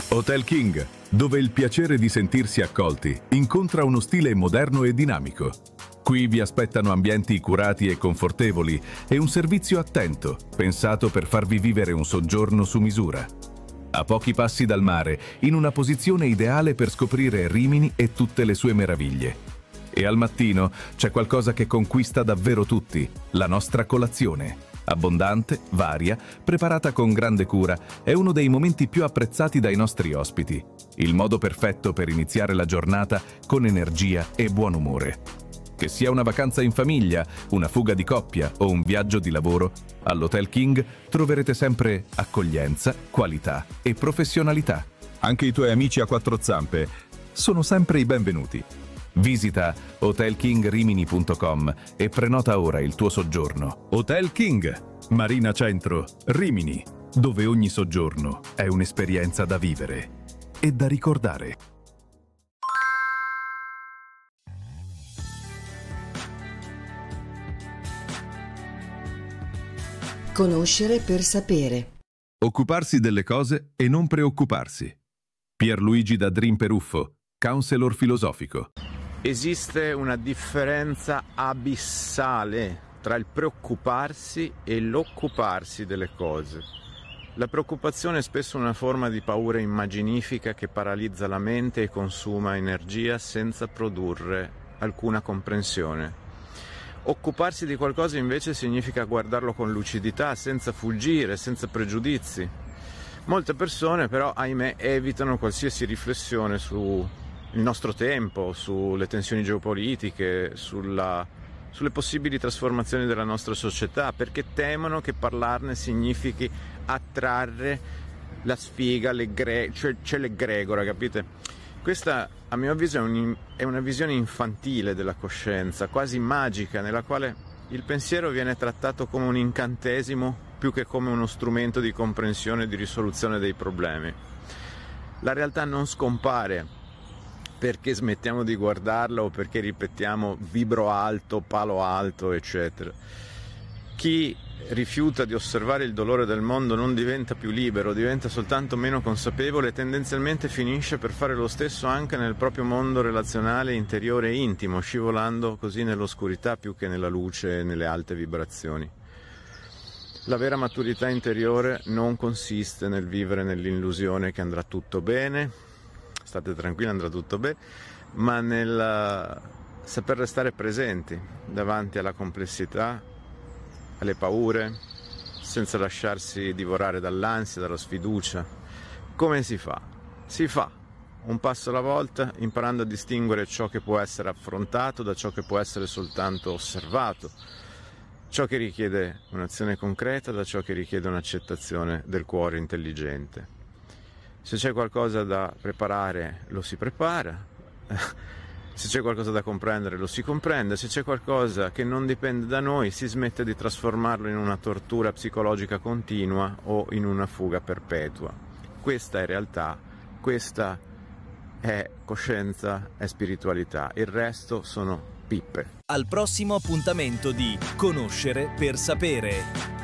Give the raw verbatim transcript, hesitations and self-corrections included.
Hotel King, dove il piacere di sentirsi accolti incontra uno stile moderno e dinamico. Qui vi aspettano ambienti curati e confortevoli e un servizio attento, pensato per farvi vivere un soggiorno su misura. A pochi passi dal mare, in una posizione ideale per scoprire Rimini e tutte le sue meraviglie. E al mattino c'è qualcosa che conquista davvero tutti, la nostra colazione. Abbondante, varia, preparata con grande cura, è uno dei momenti più apprezzati dai nostri ospiti. Il modo perfetto per iniziare la giornata con energia e buon umore. Che sia una vacanza in famiglia, una fuga di coppia o un viaggio di lavoro, all'Hotel King troverete sempre accoglienza, qualità e professionalità. Anche i tuoi amici a quattro zampe sono sempre i benvenuti. Visita hotel king rimini punto com e prenota ora il tuo soggiorno. Hotel King, Marina Centro, Rimini, dove ogni soggiorno è un'esperienza da vivere e da ricordare. Conoscere per sapere. Occuparsi delle cose e non preoccuparsi. Pierluigi da Dream Peruffo, counselor filosofico. Esiste una differenza abissale tra il preoccuparsi e l'occuparsi delle cose. La preoccupazione è spesso una forma di paura immaginifica che paralizza la mente e consuma energia senza produrre alcuna comprensione. Occuparsi di qualcosa invece significa guardarlo con lucidità, senza fuggire, senza pregiudizi. Molte persone però, ahimè, evitano qualsiasi riflessione su il nostro tempo, sulle tensioni geopolitiche, sulla, sulle possibili trasformazioni della nostra società, perché temono che parlarne significhi attrarre la sfiga, l'egre, cioè, cioè l'egregora, capite? Questa, a mio avviso, è, un, è una visione infantile della coscienza, quasi magica, nella quale il pensiero viene trattato come un incantesimo più che come uno strumento di comprensione e di risoluzione dei problemi. La realtà non scompare perché smettiamo di guardarla o perché ripetiamo vibro alto, palo alto, eccetera. Chi rifiuta di osservare il dolore del mondo non diventa più libero, diventa soltanto meno consapevole e tendenzialmente finisce per fare lo stesso anche nel proprio mondo relazionale, interiore e intimo, scivolando così nell'oscurità più che nella luce e nelle alte vibrazioni. La vera maturità interiore non consiste nel vivere nell'illusione che andrà tutto bene, state tranquilli, andrà tutto bene, ma nel saper restare presenti davanti alla complessità, alle paure, senza lasciarsi divorare dall'ansia, dalla sfiducia. Come si fa? Si fa un passo alla volta, imparando a distinguere ciò che può essere affrontato da ciò che può essere soltanto osservato, ciò che richiede un'azione concreta da ciò che richiede un'accettazione del cuore intelligente. Se c'è qualcosa da preparare, lo si prepara. Se c'è qualcosa da comprendere, lo si comprende. Se c'è qualcosa che non dipende da noi, si smette di trasformarlo in una tortura psicologica continua o in una fuga perpetua. Questa è realtà, questa è coscienza, è spiritualità. Il resto sono pippe. Al prossimo appuntamento di Conoscere per sapere.